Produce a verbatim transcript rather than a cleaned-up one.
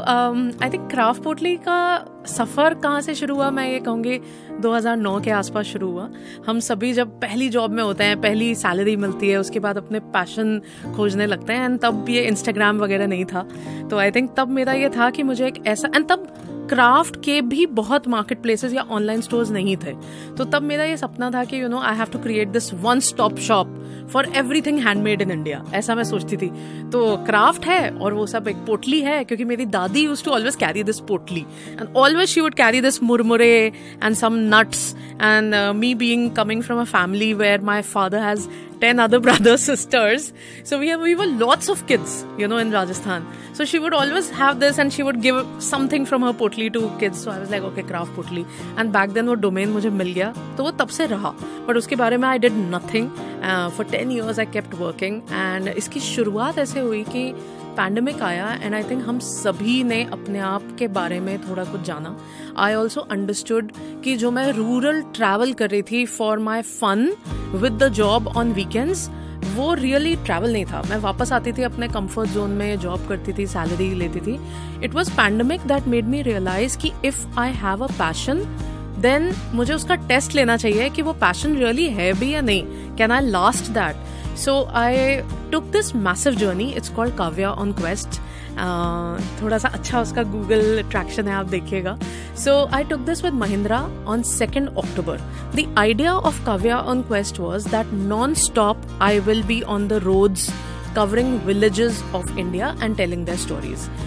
I think craft पोटली का सफ़र कहाँ से शुरू हुआ, मैं ये कहूँगी दो हज़ार नौ के आसपास शुरू हुआ. हम सभी जब पहली जॉब में होते हैं, पहली सैलरी मिलती है, उसके बाद अपने पैशन खोजने लगते हैं. एंड तब ये इंस्टाग्राम वगैरह नहीं था, तो आई थिंक तब मेरा ये था कि मुझे एक ऐसा, एंड तब क्राफ्ट के भी बहुत मार्केट प्लेसेस या ऑनलाइन स्टोर्स नहीं थे. तो तब मेरा ये सपना था कि you know I have to create this one stop shop for everything handmade in India. ऐसा मैं सोचती थी. तो क्राफ्ट है और वो सब एक पोटली है, क्योंकि मेरी दादी used to always carry this पोटली and always she would carry this मुरमुरे and some nuts. And me being coming from a family where my father has ten other brothers, sisters. So we have, we were lots of kids, you know, in Rajasthan. So she would always have this and she would give something from her potli to kids. So I was like, okay, craft potli. And back then वो domain मुझे मिल गया, तो वो तब से रहा. But उसके बारे में I did nothing. Uh, for ten years I kept working. And इसकी शुरुआत ऐसे हुई कि पैंडमिक आया एंड आई थिंक हम सभी ने अपने आप के बारे में थोड़ा कुछ जाना. आई ऑल्सो अंडरस्टूड कि जो मैं रूरल ट्रैवल कर रही थी for my fun with the job on weekends, वो रियली ट्रैवल नहीं था. मैं वापस आती थी अपने कंफर्ट जोन में, जॉब करती थी, सैलरी लेती थी. It was pandemic that made me realise कि if I have a passion then मुझे उसका टेस्ट लेना चाहिए कि वो पैशन रियली है भी या नहीं. Can I last that? So I took this massive journey. It's called Kavya on Quest. Uh, थोड़ा सा अच्छा उसका Google traction है, आप देखिएगा. So I took this with Mahindra on second October. The idea of Kavya on Quest was that non-stop I will be on the roads covering villages of India and telling their stories.